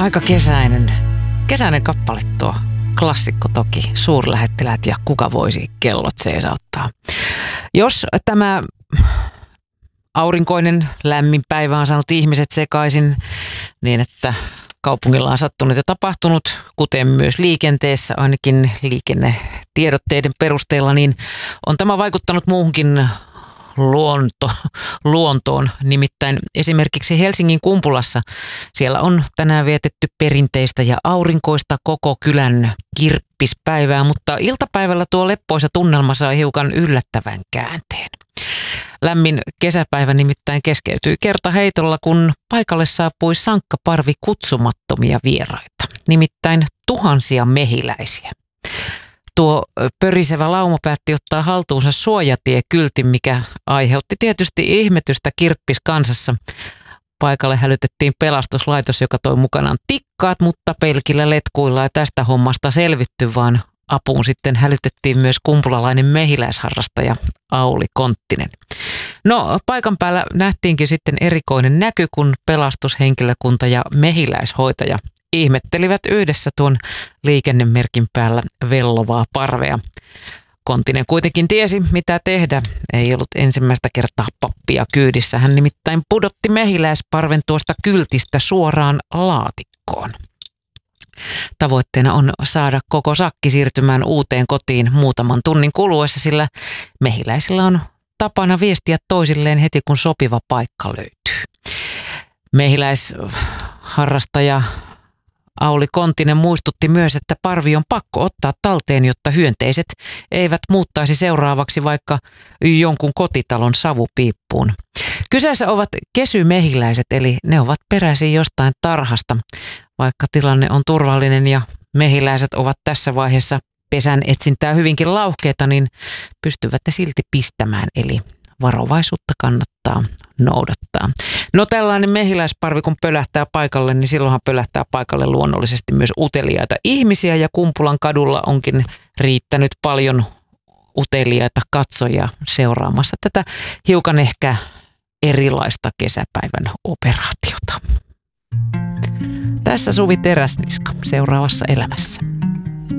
Aika kesäinen kappale tuo klassikko toki, Suurlähettiläät ja Kuka voisi kellot seisauttaa. Jos tämä aurinkoinen lämmin päivä on saanut ihmiset sekaisin niin, että kaupungilla on sattunut ja tapahtunut, kuten myös liikenteessä, ainakin liikennetiedotteiden perusteella, niin on tämä vaikuttanut muuhunkin luontoon. Nimittäin esimerkiksi Helsingin Kumpulassa siellä on tänään vietetty perinteistä ja aurinkoista koko kylän kirppispäivää, mutta iltapäivällä tuo leppoisa tunnelma sai hiukan yllättävän käänteen. Lämmin kesäpäivä nimittäin keskeytyi kertaheitolla, kun paikalle saapui sankka parvi kutsumattomia vieraita, nimittäin tuhansia mehiläisiä. Tuo pörisevä lauma päätti ottaa haltuunsa suojatiekyltin, mikä aiheutti tietysti ihmetystä kirppiskansassa. Paikalle hälytettiin pelastuslaitos, joka toi mukanaan tikkaat, mutta pelkillä letkuilla ei tästä hommasta selvitty, vaan apuun sitten hälytettiin myös kumpulalainen mehiläisharrastaja Auli Konttinen. No, paikan päällä nähtiinkin sitten erikoinen näky, kun pelastushenkilökunta ja mehiläishoitaja ihmettelivät yhdessä tuon liikennemerkin päällä vellovaa parvea. Konttinen kuitenkin tiesi, mitä tehdä. Ei ollut ensimmäistä kertaa pappia kyydissä. Hän nimittäin pudotti mehiläisparven tuosta kyltistä suoraan laatikkoon. Tavoitteena on saada koko sakki siirtymään uuteen kotiin muutaman tunnin kuluessa, sillä mehiläisillä on tapana viestiä toisilleen heti, kun sopiva paikka löytyy. Mehiläisharrastaja Auli Konttinen muistutti myös, että parvi on pakko ottaa talteen, jotta hyönteiset eivät muuttaisi seuraavaksi vaikka jonkun kotitalon savupiippuun. Kyseessä ovat kesymehiläiset, eli ne ovat peräisin jostain tarhasta. Vaikka tilanne on turvallinen ja mehiläiset ovat tässä vaiheessa pesän etsintää hyvinkin lauhkeita, niin pystyvät ne silti pistämään, eli varovaisuutta kannattaa noudattaa. No, tällainen mehiläisparvi kun pölähtää paikalle, niin silloinhan pölähtää paikalle luonnollisesti myös uteliaita ihmisiä, ja Kumpulan kadulla onkin riittänyt paljon uteliaita katsojia seuraamassa tätä hiukan ehkä erilaista kesäpäivän operaatiota. Tässä Suvi Teräsniska seuraavassa elämässä.